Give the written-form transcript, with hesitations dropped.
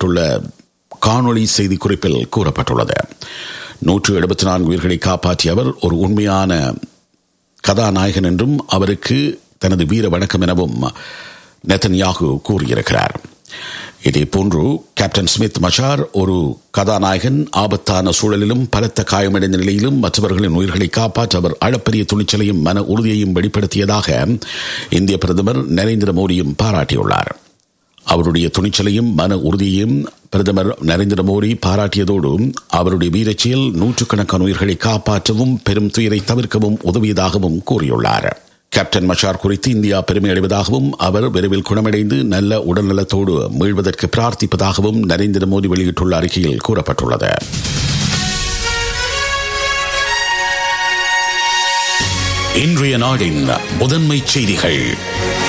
வெளியிட்டுள்ள காணொளி செய்தி குறிப்பில் கூறப்பட்டுள்ளது. 174 உயிர்களை காப்பாற்றிய அவர் ஒரு உண்மையான கதாநாயகன் என்றும் அவருக்கு தனது வீர வணக்கம் எனவும் நெதன்யாகு கூறியிருக்கிறார். இதேபோன்று கேப்டன் ஸ்மித் மஷார் ஒரு கதாநாயகன், ஆபத்தான சூழலிலும் பலத்த காயமடைந்த நிலையிலும் மற்றவர்களின் உயிர்களை காப்பாற்ற அவர் அளப்பரிய துணிச்சலையும் மன உறுதியையும் வெளிப்படுத்தியதாக இந்திய பிரதமர் நரேந்திர மோடியும் பாராட்டியுள்ளார். அவருடைய துணிச்சலையும் மன உறுதியையும் பிரதமர் நரேந்திர மோடி பாராட்டியதோடு அவருடைய வீரச்செயல் நூற்றுக்கணக்கான உயிர்களை காப்பாற்றவும் பெரும் துயரை தவிர்க்கவும் உதவியதாகவும் கூறியுள்ளார். கேப்டன் மஷார் குறித்து இந்தியா பெருமை அடைவதாகவும் அவர் விரைவில் குணமடைந்து நல்ல உடல்நலத்தோடு மீள்வதற்கு பிரார்த்திப்பதாகவும் நரேந்திர மோடி வெளியிட்டுள்ள அறிக்கையில் கூறப்பட்டுள்ளது. இன்றைய நாளின் முதன்மை செய்திகள்.